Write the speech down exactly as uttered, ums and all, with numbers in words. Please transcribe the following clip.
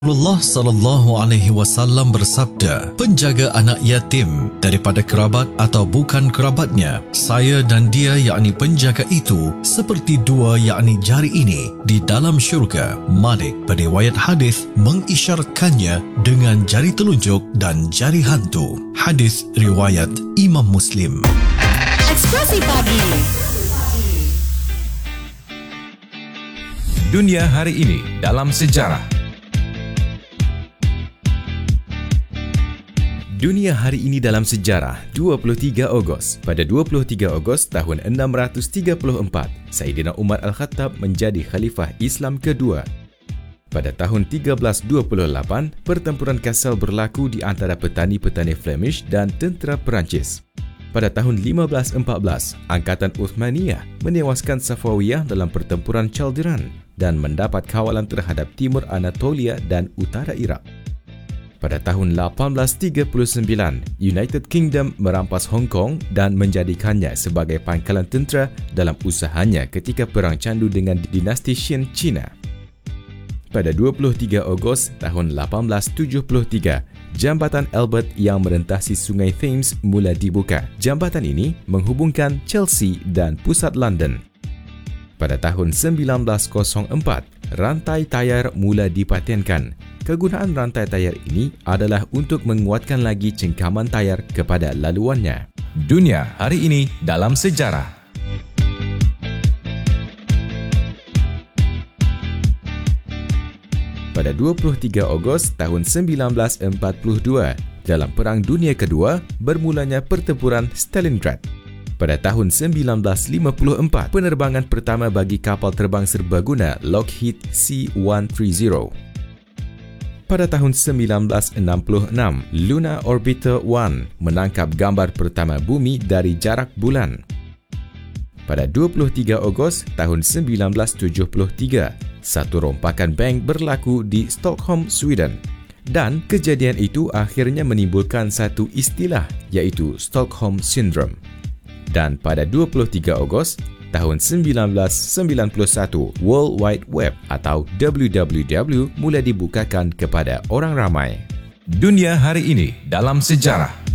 Rasulullah sallallahu alaihi wasallam bersabda, penjaga anak yatim daripada kerabat atau bukan kerabatnya, saya dan dia yakni penjaga itu seperti dua yakni jari ini di dalam syurga. Malik pada riwayat hadis mengisyaratkannya dengan jari telunjuk dan jari hantu. Hadis riwayat Imam Muslim. Ekspresi Pagi. Dunia hari ini dalam sejarah. Dunia hari ini dalam sejarah, dua puluh tiga Ogos. Pada dua puluh tiga Ogos tahun enam ratus tiga puluh empat, Sayyidina Umar Al-Khattab menjadi Khalifah Islam kedua. Pada tahun tiga belas dua puluh lapan, pertempuran Kassel berlaku di antara petani-petani Flemish dan tentera Perancis. Pada tahun lima belas empat belas, Angkatan Uthmaniyah menewaskan Safawiyah dalam pertempuran Chaldiran dan mendapat kawalan terhadap Timur Anatolia dan Utara Iraq. Pada tahun lapan belas tiga puluh sembilan, United Kingdom merampas Hong Kong dan menjadikannya sebagai pangkalan tentera dalam usahanya ketika Perang Candu dengan dinasti Qin China. Pada dua puluh tiga Ogos tahun lapan belas tujuh puluh tiga, Jambatan Albert yang merentasi Sungai Thames mula dibuka. Jambatan ini menghubungkan Chelsea dan pusat London. Pada tahun sembilan belas kosong empat, rantai tayar mula dipatenkan. Kegunaan rantai tayar ini adalah untuk menguatkan lagi cengkaman tayar kepada laluannya. Dunia hari ini dalam sejarah. Pada dua puluh tiga Ogos tahun sembilan belas empat puluh dua, dalam Perang Dunia Kedua, bermulanya pertempuran Stalingrad. Pada tahun sembilan belas lima puluh empat, penerbangan pertama bagi kapal terbang serbaguna Lockheed C seratus tiga puluh. Pada tahun sembilan belas enam puluh enam, Lunar Orbiter satu menangkap gambar pertama bumi dari jarak bulan. Pada dua puluh tiga Ogos tahun sembilan belas tujuh puluh tiga, satu rompakan bank berlaku di Stockholm, Sweden. Dan kejadian itu akhirnya menimbulkan satu istilah, iaitu Stockholm Syndrome. Dan pada dua puluh tiga Ogos tahun sembilan belas sembilan puluh satu, World Wide Web atau W W W mula dibukakan kepada orang ramai. Dunia hari ini dalam sejarah.